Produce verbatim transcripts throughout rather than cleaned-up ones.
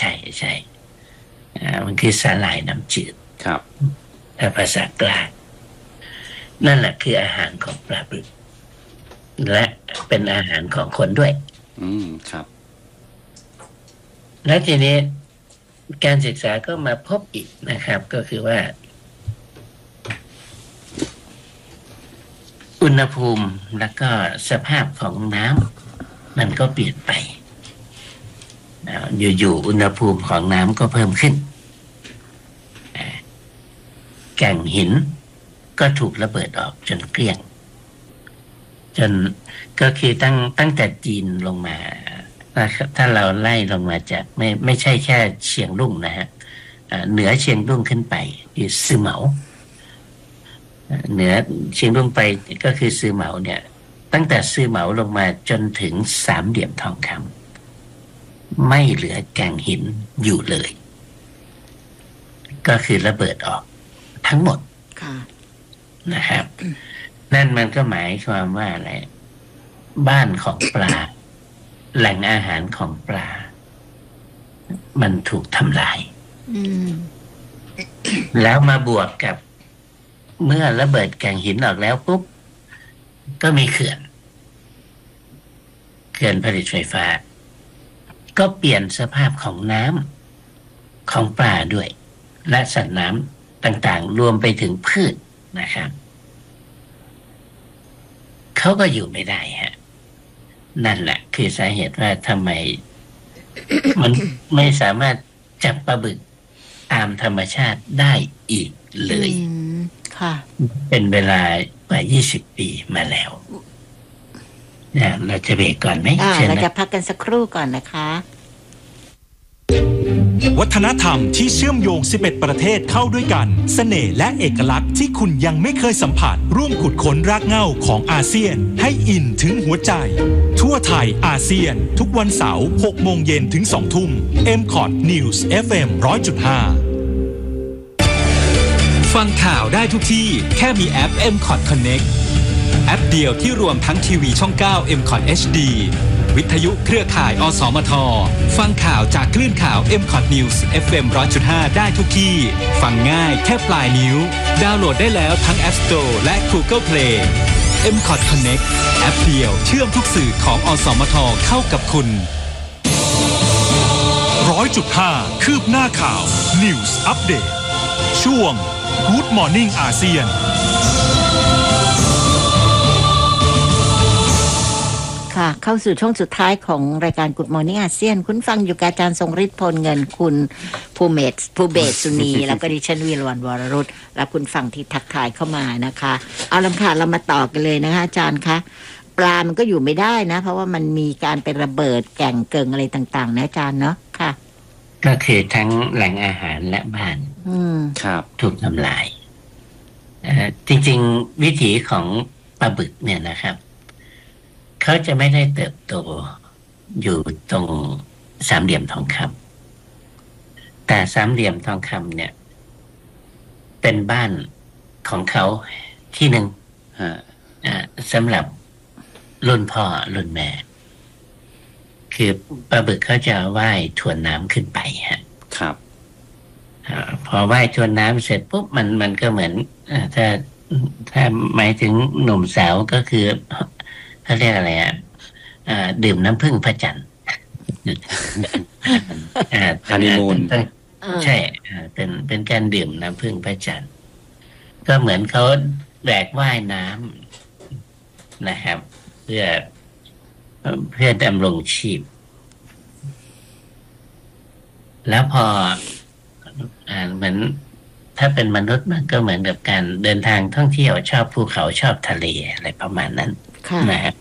ใช่ใช่อ่ามันคือสาหร่ายน้ำจืดครับภาษากลางนั่นแหละคืออาหารของปลาบึกและเป็นอาหารของคนด้วยอืมครับแล้วทีนี้การศึกษาก็มาพบอีกนะครับก็คือว่าอุณหภูมิแล้วก็สภาพของน้ำมันก็เปลี่ยนไปอยู่ๆอุณหภูมิของน้ำก็เพิ่มขึ้นแก่งหินก็ถูกระเบิดออกจนเกลี้ยงจนก็คือตั้งตั้งแต่จีนลงมาถ้าเราไล่ลงมาจากไม่ไม่ใช่แค่เชียงรุ่งนะฮะเหนือเชียงรุ่งขึ้นไปคือซือเหมาเหนือเชียงรุ่งไปก็คือซือเหมาเนี่ยตั้งแต่ซือเหมาลงมาจนถึงสามเหลี่ยมทองคำไม่เหลือแก่งหินอยู่เลยก็คือระเบิดออกทั้งหมดนะครับนั่นมันก็หมายความว่าอะไรบ้านของปลาแหล่งอาหารของปลามันถูกทำลายแล้วมาบวกกับเมื่อระเบิดแก่งหินออกแล้วปุ๊บก็มีเขื่อนเขื่อนผลิตไฟฟ้าก็เปลี่ยนสภาพของน้ำของปลาด้วยและสัตว์น้ำต่างๆรวมไปถึงพืชนะครับเขาก็อยู่ไม่ได้ฮะนั่นแหละคือสาเหตุว่าทำไมมันไม่สามารถจับปลาบึกตามธรรมชาติได้อีกเลยค่ะเป็นเวลากว่ายี่สิบปีมาแล้วเนี่ยเราจะเบรกก่อนไหมอ่าเราจะพักกันสักครู่ก่อนนะคะวัฒนธรรมที่เชื่อมโยงสิบเอ็ดประเทศเข้าด้วยกันเสน่ห์และเอกลักษณ์ที่คุณยังไม่เคยสัมผัสร่วมขุดค้นรากเหง้าของอาเซียนให้อินถึงหัวใจทั่วไทยอาเซียนทุกวันเสาร์หกโมงเย็นถึงสองทุ่ม เอ็ม คอท News เอฟ เอ็ม หนึ่งร้อยจุดห้า ฟังข่าวได้ทุกที่แค่มีแอป เอ็ม คอท Connect แอปเดียวที่รวมทั้งทีวีช่องเก้า เอ็ม คอท เอช ดี วิทยุเครือข่ายอสมทฟังข่าวจากคลื่นข่าว เอ็ม คอท News เอฟ เอ็ม หนึ่งร้อยจุดห้า ได้ทุกที่ฟังง่ายแค่ปลายนิ้วดาวน์โหลดได้แล้วทั้ง App Store และ Google Play เอ็ม คอท Connect แอปเดียวเชื่อมทุกสื่อของอสมทเข้ากับคุณ หนึ่งร้อยจุดห้า คืบหน้าข่าว News Update ช่วง Good Morning อาเซียนค่ะเข้าสู่ช่วงสุดท้ายของรายการ Good Morning อาเซียนคุณฟังอยู่กับอาจารย์ทรงฤทธิ์พลเงินคุณภูเมศภูเบศสุนี แล้วก็ดิฉันวีรวรรณวรรุตและคุณฟังที่ทักทายเข้ามานะคะเอาล่ะค่ะเรามาต่อกันเลยนะคะอาจารย์คะปลามันก็อยู่ไม่ได้นะเพราะว่ามันมีการไประเบิดแก่งเกิงอะไรต่างๆนะอาจารย์เนาะค่ะก็คือทั้งแหล่งอาหารและบ้านครับถูกทำลายจริงๆวิถีของปลาบึกเนี่ยนะครับเขาจะไม่ได้เติบโตอยู่ตรงสามเหลี่ยมทองคำแต่สามเหลี่ยมทองคำเนี่ยเป็นบ้านของเขาที่หนึ่งสำหรับรุ่นพ่อรุ่นแม่คือปลาบึกเขาจะว่ายทวนน้ำขึ้นไปฮะครับพอว่ายทวนน้ำเสร็จปุ๊บมันมันก็เหมือนถ้าถ้าหมายถึงหนุ่มสาวก็คือเขาเรียกอะไรอ่ะดื่มน้ำผึ้งพระจันทร์ฮันนีมูนใช่เป็นเป็นการดื่มน้ำผึ้งพระจันทร์ก็เหมือนเขาแบกว่ายน้ำนะครับเพื่อเพื่อดำรงชีพแล้วพออ่าเหมือนถ้าเป็นมนุษย์มันก็เหมือนกับการเดินทางท่องเที่ยวชอบภูเขาชอบทะเลอะไรประมาณนั้นนะครับ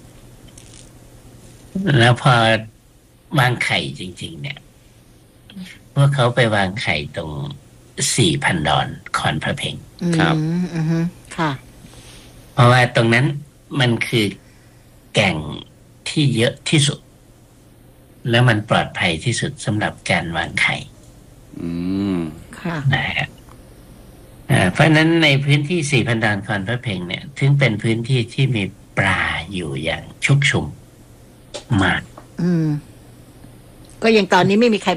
แล้วพอวางไข่จริงๆเนี่ยพวกเขาไปวางไข่ตรงสี่พันดอนคอนพระเพ็งครับอือค่ะเพราะว่าตรงนั้นมันคือแก่งที่เยอะที่สุดแล้วมันปลอดภัยที่สุดสำหรับการวางไข่อืมค่ะนะครับเพราะนั้นในพื้นที่สี่พันดอนคอนพระเพ็งเนี่ยถึงเป็นพื้นที่ที่มีปลาอยู่อย่างชุกชุมมากอืมก็ยังตอนนี้ไม่มีใคร